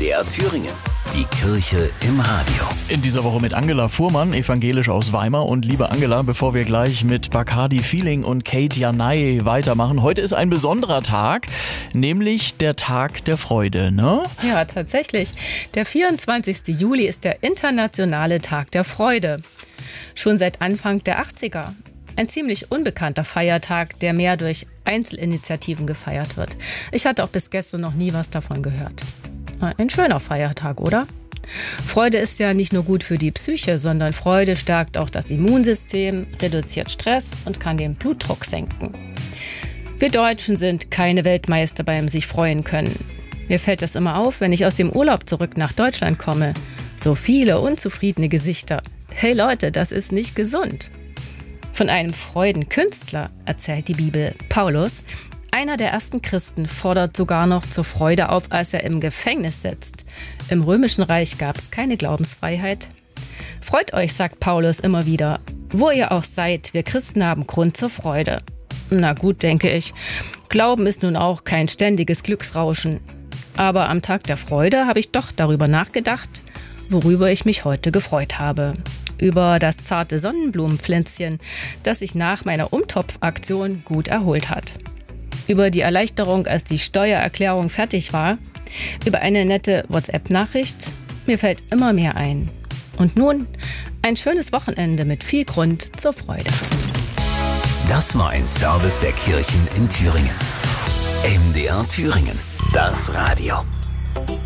MDR Thüringen. Die Kirche im Radio. In dieser Woche mit Angela Fuhrmann, evangelisch aus Weimar. Und liebe Angela, bevor wir gleich mit Bacardi Feeling und Kate Janay weitermachen, heute ist ein besonderer Tag, nämlich der Tag der Freude, ne? Ja, tatsächlich. Der 24. Juli ist der internationale Tag der Freude. Schon seit Anfang der 80er. Ein ziemlich unbekannter Feiertag, der mehr durch Einzelinitiativen gefeiert wird. Ich hatte auch bis gestern noch nie was davon gehört. Ein schöner Feiertag, oder? Freude ist ja nicht nur gut für die Psyche, sondern Freude stärkt auch das Immunsystem, reduziert Stress und kann den Blutdruck senken. Wir Deutschen sind keine Weltmeister beim sich freuen können. Mir fällt das immer auf, wenn ich aus dem Urlaub zurück nach Deutschland komme. So viele unzufriedene Gesichter. Hey Leute, das ist nicht gesund. Von einem Freudenkünstler erzählt die Bibel. Paulus, einer der ersten Christen, fordert sogar noch zur Freude auf, als er im Gefängnis sitzt. Im Römischen Reich gab es keine Glaubensfreiheit. Freut euch, sagt Paulus immer wieder. Wo ihr auch seid, wir Christen haben Grund zur Freude. Na gut, denke ich. Glauben ist nun auch kein ständiges Glücksrauschen. Aber am Tag der Freude habe ich doch darüber nachgedacht, worüber ich mich heute gefreut habe. Über das zarte Sonnenblumenpflänzchen, das sich nach meiner Umtopfaktion gut erholt hat. Über die Erleichterung, als die Steuererklärung fertig war. Über eine nette WhatsApp-Nachricht. Mir fällt immer mehr ein. Und nun ein schönes Wochenende mit viel Grund zur Freude. Das war ein Service der Kirchen in Thüringen. MDR Thüringen, das Radio.